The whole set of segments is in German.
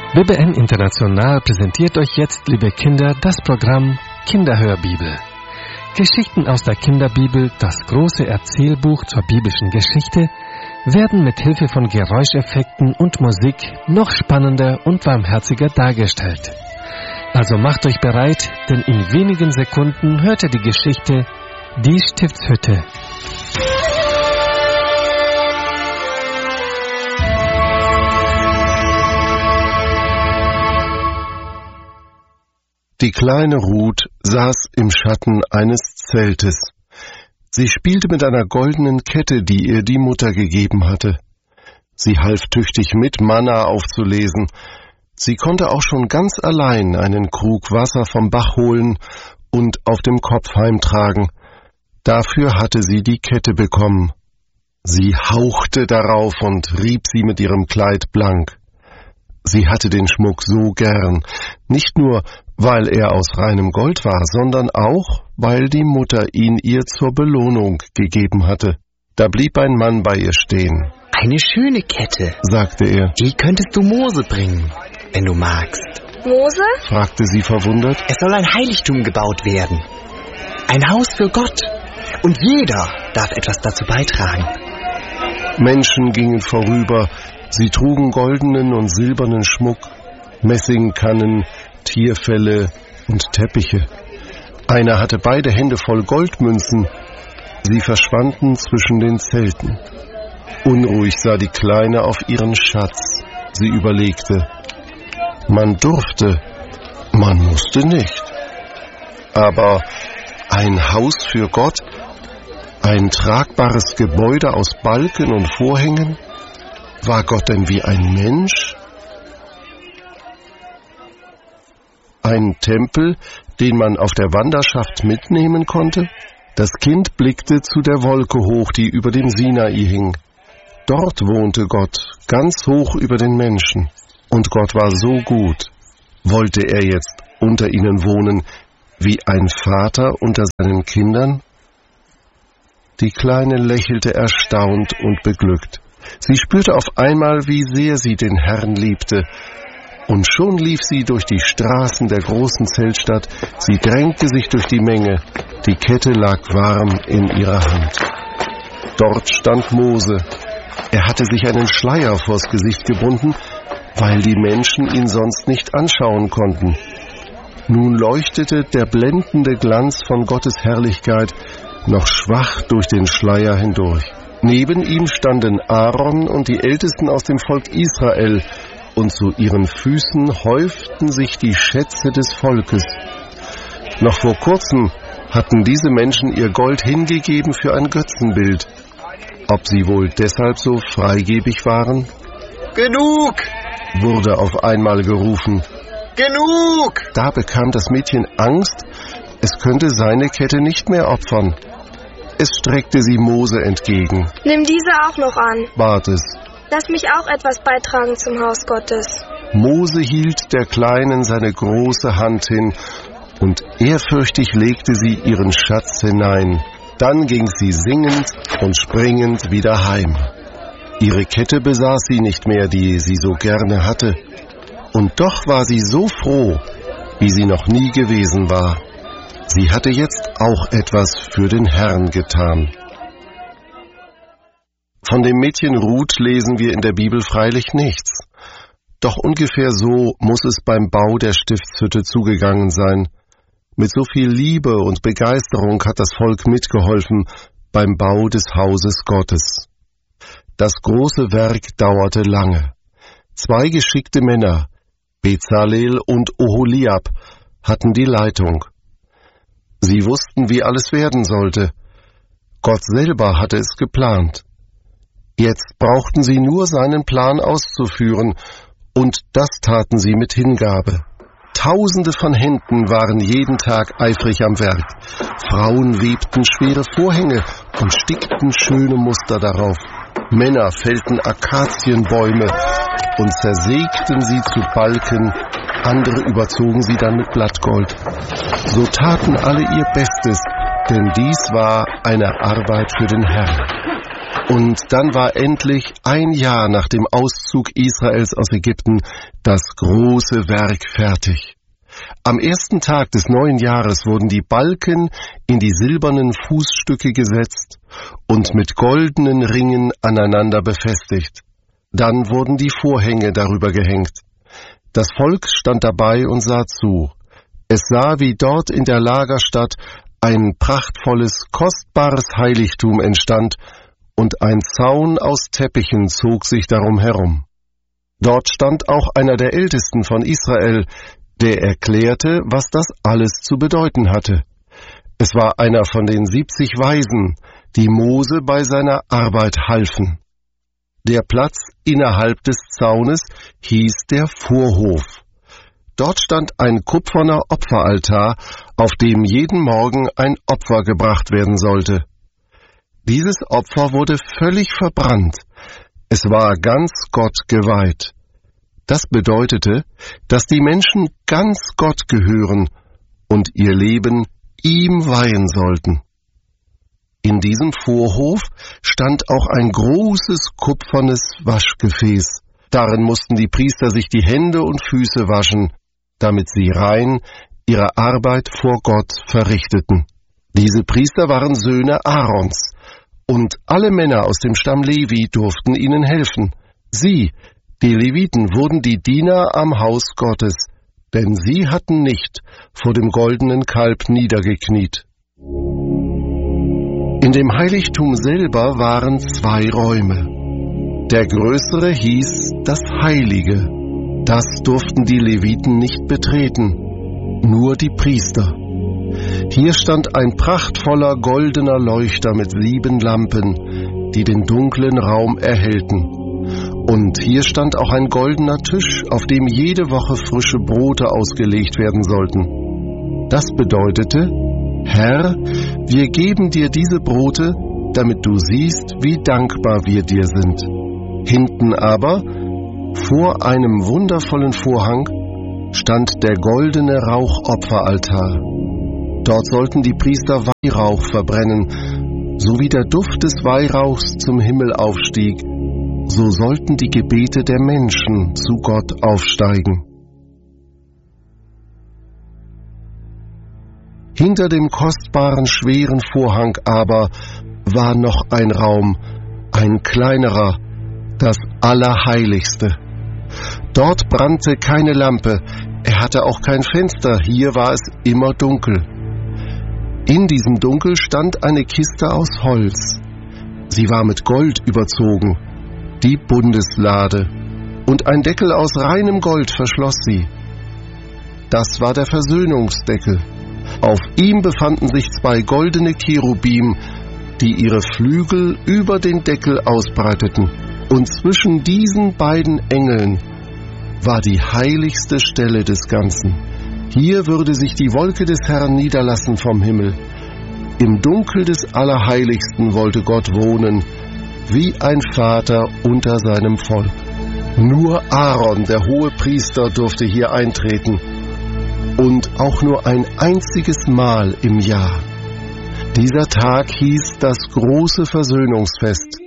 WBN International präsentiert euch jetzt, liebe Kinder, das Programm Kinderhörbibel. Geschichten aus der Kinderbibel, das große Erzählbuch zur biblischen Geschichte, werden mit Hilfe von Geräuscheffekten und Musik noch spannender und warmherziger dargestellt. Also macht euch bereit, denn in wenigen Sekunden hört ihr die Geschichte Die Stiftshütte. Die kleine Ruth saß im Schatten eines Zeltes. Sie spielte mit einer goldenen Kette, die ihr die Mutter gegeben hatte. Sie half tüchtig mit, Manna aufzulesen. Sie konnte auch schon ganz allein einen Krug Wasser vom Bach holen und auf dem Kopf heimtragen. Dafür hatte sie die Kette bekommen. Sie hauchte darauf und rieb sie mit ihrem Kleid blank. Sie hatte den Schmuck so gern, nicht nur, weil er aus reinem Gold war, sondern auch, weil die Mutter ihn ihr zur Belohnung gegeben hatte. Da blieb ein Mann bei ihr stehen. »Eine schöne Kette«, sagte er. »Die könntest du Mose bringen, wenn du magst.« »Mose?« fragte sie verwundert. »Es soll ein Heiligtum gebaut werden. Ein Haus für Gott. Und jeder darf etwas dazu beitragen.« Menschen gingen vorüber. Sie trugen goldenen und silbernen Schmuck, Messingkannen, Tierfelle und Teppiche. Einer hatte beide Hände voll Goldmünzen. Sie verschwanden zwischen den Zelten. Unruhig sah die Kleine auf ihren Schatz. Sie überlegte. Man durfte, man musste nicht. Aber ein Haus für Gott, ein tragbares Gebäude aus Balken und Vorhängen? War Gott denn wie ein Mensch? Ein Tempel, den man auf der Wanderschaft mitnehmen konnte? Das Kind blickte zu der Wolke hoch, die über dem Sinai hing. Dort wohnte Gott, ganz hoch über den Menschen. Und Gott war so gut. Wollte er jetzt unter ihnen wohnen, wie ein Vater unter seinen Kindern? Die Kleine lächelte erstaunt und beglückt. Sie spürte auf einmal, wie sehr sie den Herrn liebte. Und schon lief sie durch die Straßen der großen Zeltstadt. Sie drängte sich durch die Menge. Die Kette lag warm in ihrer Hand. Dort stand Mose. Er hatte sich einen Schleier vors Gesicht gebunden, weil die Menschen ihn sonst nicht anschauen konnten. Nun leuchtete der blendende Glanz von Gottes Herrlichkeit noch schwach durch den Schleier hindurch. Neben ihm standen Aaron und die Ältesten aus dem Volk Israel, und zu ihren Füßen häuften sich die Schätze des Volkes. Noch vor kurzem hatten diese Menschen ihr Gold hingegeben für ein Götzenbild. Ob sie wohl deshalb so freigebig waren? »Genug«, wurde auf einmal gerufen. »Genug!« Da bekam das Mädchen Angst, es könnte seine Kette nicht mehr opfern. Es streckte sie Mose entgegen. »Nimm diese auch noch an«, bat es. »Lass mich auch etwas beitragen zum Haus Gottes.« Mose hielt der Kleinen seine große Hand hin, und ehrfürchtig legte sie ihren Schatz hinein. Dann ging sie singend und springend wieder heim. Ihre Kette besaß sie nicht mehr, die sie so gerne hatte. Und doch war sie so froh, wie sie noch nie gewesen war. Sie hatte jetzt auch etwas für den Herrn getan. Von dem Mädchen Ruth lesen wir in der Bibel freilich nichts. Doch ungefähr so muss es beim Bau der Stiftshütte zugegangen sein. Mit so viel Liebe und Begeisterung hat das Volk mitgeholfen beim Bau des Hauses Gottes. Das große Werk dauerte lange. 2 geschickte Männer, Bezalel und Oholiab, hatten die Leitung. Sie wussten, wie alles werden sollte. Gott selber hatte es geplant. Jetzt brauchten sie nur seinen Plan auszuführen, und das taten sie mit Hingabe. Tausende von Händen waren jeden Tag eifrig am Werk. Frauen webten schwere Vorhänge und stickten schöne Muster darauf. Männer fällten Akazienbäume und zersägten sie zu Balken, andere überzogen sie dann mit Blattgold. So taten alle ihr Bestes, denn dies war eine Arbeit für den Herrn. Und dann war endlich ein Jahr nach dem Auszug Israels aus Ägypten das große Werk fertig. Am ersten Tag des neuen Jahres wurden die Balken in die silbernen Fußstücke gesetzt und mit goldenen Ringen aneinander befestigt. Dann wurden die Vorhänge darüber gehängt. Das Volk stand dabei und sah zu. Es sah, wie dort in der Lagerstadt ein prachtvolles, kostbares Heiligtum entstand, und ein Zaun aus Teppichen zog sich darum herum. Dort stand auch einer der Ältesten von Israel, der erklärte, was das alles zu bedeuten hatte. Es war einer von den 70 Weisen, die Mose bei seiner Arbeit halfen. Der Platz innerhalb des Zaunes hieß der Vorhof. Dort stand ein kupferner Opferaltar, auf dem jeden Morgen ein Opfer gebracht werden sollte. Dieses Opfer wurde völlig verbrannt. Es war ganz Gott geweiht. Das bedeutete, dass die Menschen ganz Gott gehören und ihr Leben ihm weihen sollten. In diesem Vorhof stand auch ein großes kupfernes Waschgefäß. Darin mussten die Priester sich die Hände und Füße waschen, damit sie rein ihre Arbeit vor Gott verrichteten. Diese Priester waren Söhne Aarons, und alle Männer aus dem Stamm Levi durften ihnen helfen. Sie, die Leviten, wurden die Diener am Haus Gottes, denn sie hatten nicht vor dem goldenen Kalb niedergekniet. In dem Heiligtum selber waren 2 Räume. Der größere hieß das Heilige. Das durften die Leviten nicht betreten, nur die Priester. Hier stand ein prachtvoller goldener Leuchter mit 7 Lampen, die den dunklen Raum erhellten. Und hier stand auch ein goldener Tisch, auf dem jede Woche frische Brote ausgelegt werden sollten. Das bedeutete: Herr, wir geben dir diese Brote, damit du siehst, wie dankbar wir dir sind. Hinten aber, vor einem wundervollen Vorhang, stand der goldene Rauchopferaltar. Dort sollten die Priester Weihrauch verbrennen. So wie der Duft des Weihrauchs zum Himmel aufstieg, so sollten die Gebete der Menschen zu Gott aufsteigen. Hinter dem kostbaren, schweren Vorhang aber war noch ein Raum, ein kleinerer, das Allerheiligste. Dort brannte keine Lampe, er hatte auch kein Fenster, hier war es immer dunkel. In diesem Dunkel stand eine Kiste aus Holz. Sie war mit Gold überzogen, die Bundeslade, und ein Deckel aus reinem Gold verschloss sie. Das war der Versöhnungsdeckel. Auf ihm befanden sich 2 goldene Cherubim, die ihre Flügel über den Deckel ausbreiteten. Und zwischen diesen beiden Engeln war die heiligste Stelle des Ganzen. Hier würde sich die Wolke des Herrn niederlassen vom Himmel. Im Dunkel des Allerheiligsten wollte Gott wohnen, wie ein Vater unter seinem Volk. Nur Aaron, der hohe Priester, durfte hier eintreten. Und auch nur ein einziges Mal im Jahr. Dieser Tag hieß das große Versöhnungsfest.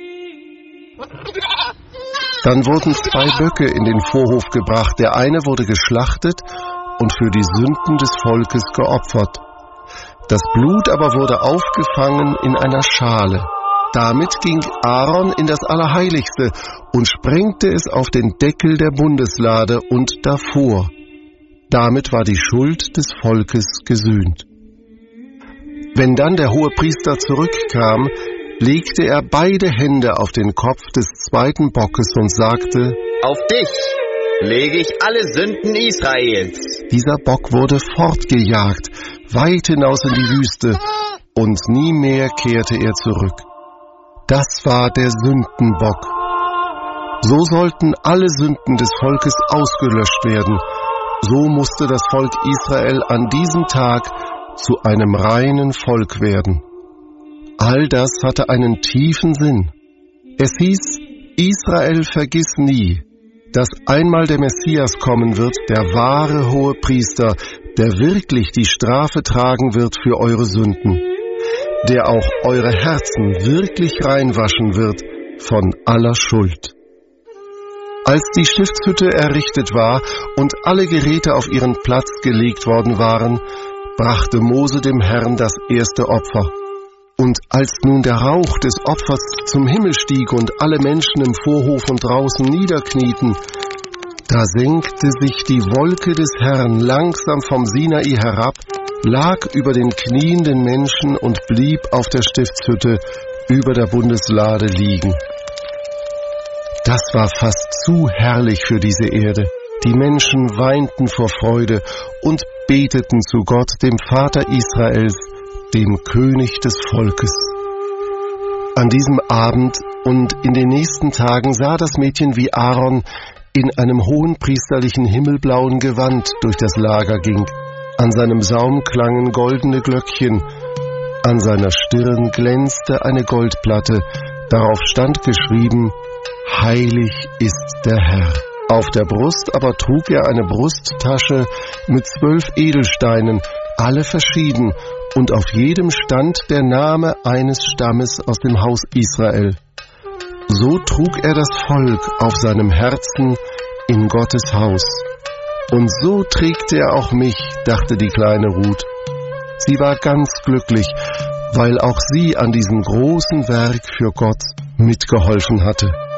Dann wurden 2 Böcke in den Vorhof gebracht. Der eine wurde geschlachtet und für die Sünden des Volkes geopfert. Das Blut aber wurde aufgefangen in einer Schale. Damit ging Aaron in das Allerheiligste und sprengte es auf den Deckel der Bundeslade und davor. Damit war die Schuld des Volkes gesühnt. Wenn dann der Hohepriester zurückkam, legte er beide Hände auf den Kopf des 2. Bockes und sagte: Auf dich lege ich alle Sünden Israels. Dieser Bock wurde fortgejagt, weit hinaus in die Wüste, und nie mehr kehrte er zurück. Das war der Sündenbock. So sollten alle Sünden des Volkes ausgelöscht werden. So musste das Volk Israel an diesem Tag zu einem reinen Volk werden. All das hatte einen tiefen Sinn. Es hieß: Israel, vergiss nie, dass einmal der Messias kommen wird, der wahre Hohepriester, der wirklich die Strafe tragen wird für eure Sünden. der auch eure Herzen wirklich reinwaschen wird von aller Schuld. Als die Stiftshütte errichtet war und alle Geräte auf ihren Platz gelegt worden waren, brachte Mose dem Herrn das erste Opfer. Und als nun der Rauch des Opfers zum Himmel stieg und alle Menschen im Vorhof und draußen niederknieten, da senkte sich die Wolke des Herrn langsam vom Sinai herab, lag über den knienden Menschen und blieb auf der Stiftshütte über der Bundeslade liegen. Das war fast zu herrlich für diese Erde. Die Menschen weinten vor Freude und beteten zu Gott, dem Vater Israels, dem König des Volkes. An diesem Abend und in den nächsten Tagen sah das Mädchen, wie Aaron in einem hohen priesterlichen himmelblauen Gewand durch das Lager ging. An seinem Saum klangen goldene Glöckchen, an seiner Stirn glänzte eine Goldplatte, darauf stand geschrieben: Heilig ist der Herr. Auf der Brust aber trug er eine Brusttasche mit 12 Edelsteinen, alle verschieden, und auf jedem stand der Name eines Stammes aus dem Haus Israel. So trug er das Volk auf seinem Herzen in Gottes Haus. Und so trägt er auch mich, dachte die kleine Ruth. Sie war ganz glücklich, weil auch sie an diesem großen Werk für Gott mitgeholfen hatte.